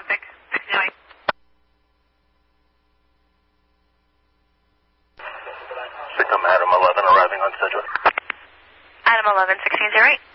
Olympic 1608. Become Adam 11 arriving on Sedgwick. Adam 11, 1608.